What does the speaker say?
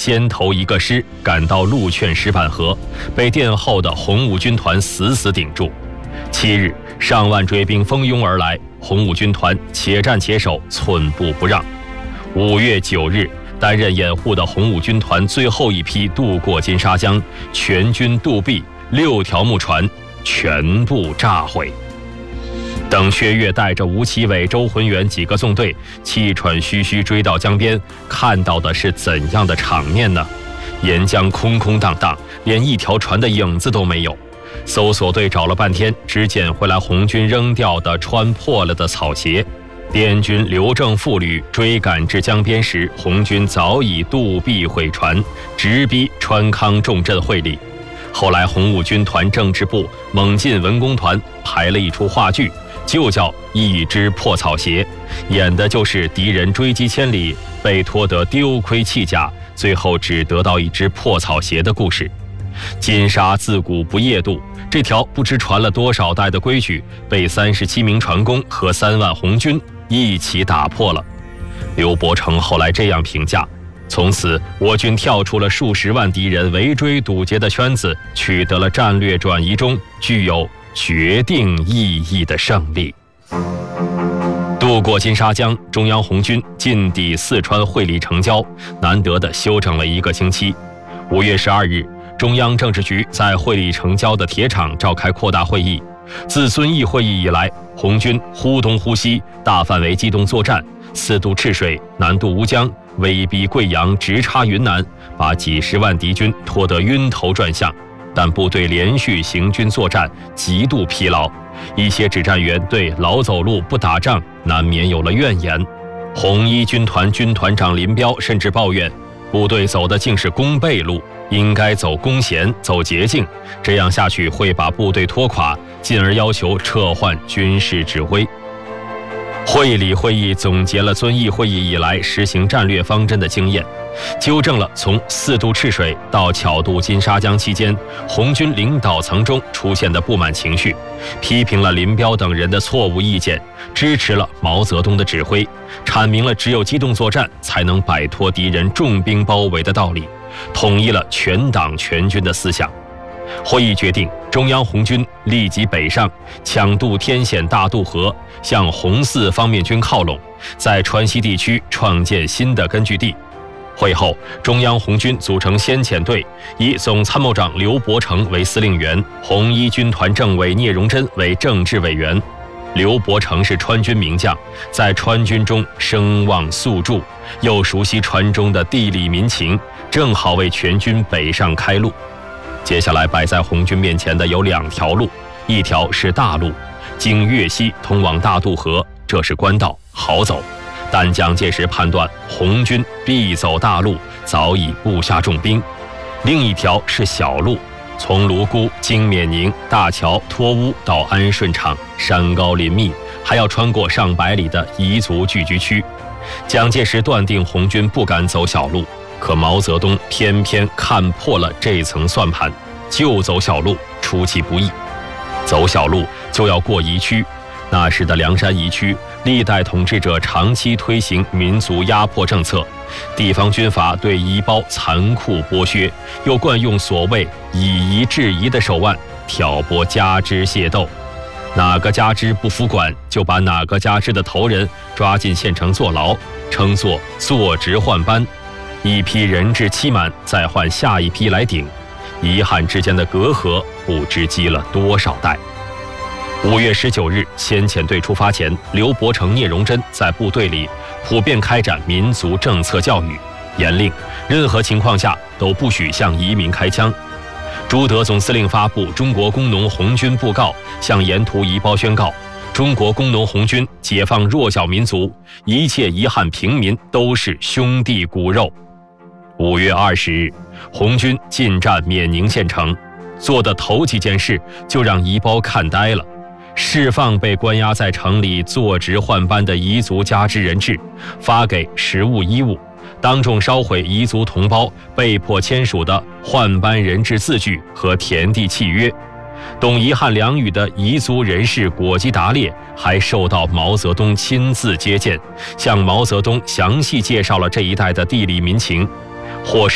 先头一个师赶到陆劝石板河，被殿后的红五军团死死顶住。7日，上万追兵蜂拥而来，红五军团且战且守，寸步不让。5月9日，担任掩护的红五军团最后一批渡过金沙江，全军渡壁，6条木船全部炸毁。等薛岳带着吴奇伟、周浑元几个纵队气喘吁吁追到江边，看到的是怎样的场面呢？沿江空空荡荡，连一条船的影子都没有。搜索队找了半天，只捡回来红军扔掉的穿破了的草鞋。滇军刘正副旅追赶至江边时，红军早已渡壁毁船，直逼川康重镇会理。后来红五军团政治部猛进文工团排了一出话剧，就叫《一只破草鞋》，演的就是敌人追击千里，被拖得丢盔弃甲，最后只得到一只破草鞋的故事。金沙自古不夜渡，这条不知传了多少代的规矩，被37名船工和3万红军一起打破了。刘伯承后来这样评价：从此我军跳出了数十万敌人围追堵截的圈子，取得了战略转移中具有决定意义的胜利。渡过金沙江，中央红军进抵四川会理城郊，难得的休整了1个星期。5月12日，中央政治局在会理城郊的铁厂召开扩大会议。自遵义会议以来，红军忽东忽西，大范围机动作战，4渡赤水，南渡乌江，威逼贵阳，直插云南，把几十万敌军拖得晕头转向。但部队连续行军作战，极度疲劳，一些指战员对老走路不打仗难免有了怨言。红一军团军团长林彪甚至抱怨，部队走的竟是弓背路，应该走弓弦，走捷径，这样下去会把部队拖垮，进而要求撤换军事指挥。会理会议总结了遵义会议以来实行战略方针的经验，纠正了从4渡赤水到巧渡金沙江期间红军领导层中出现的不满情绪，批评了林彪等人的错误意见，支持了毛泽东的指挥，阐明了只有机动作战才能摆脱敌人重兵包围的道理，统一了全党全军的思想。会议决定，中央红军立即北上，抢渡天险大渡河，向红四方面军靠拢，在川西地区创建新的根据地。会后，中央红军组成先遣队，以总参谋长刘伯承为司令员，红一军团政委聂荣臻为政治委员。刘伯承是川军名将，在川军中声望素著，又熟悉川中的地理民情，正好为全军北上开路。接下来摆在红军面前的有2条路，一条是大路，经粤西通往大渡河，这是官道，好走。但蒋介石判断红军必走大路，早已布下重兵。另一条是小路，从泸沽经冕宁、大桥、托乌到安顺场，山高林密，还要穿过上百里的彝族聚居区。蒋介石断定红军不敢走小路，可毛泽东偏偏看破了这层算盘，就走小路，出其不意。走小路就要过彝区，那时的凉山彝区，历代统治者长期推行民族压迫政策，地方军阀对彝胞残酷剥削，又惯用所谓以夷制夷的手腕，挑拨加支械斗。哪个加支不服管，就把哪个加支的头人抓进县城坐牢，称作坐职换班。一批人质期满，再换下一批来顶，遗憾之间的隔阂不知积了多少代。5月19日，先遣队出发前，刘伯承、聂荣臻在部队里普遍开展民族政策教育，严令任何情况下都不许向移民开枪。朱德总司令发布《中国工农红军布告》，向沿途彝胞宣告：中国工农红军解放弱小民族，一切遗憾平民都是兄弟骨肉。5月20日，红军进占冕宁县城，做的头几件事就让彝胞看呆了。释放被关押在城里坐职换班的彝族加支人质，发给食物衣物，当众烧毁彝族同胞被迫签署的换班人质字据和田地契约。懂彝汉两语的彝族人士果基达烈还受到毛泽东亲自接见，向毛泽东详细介绍了这一带的地理民情，或是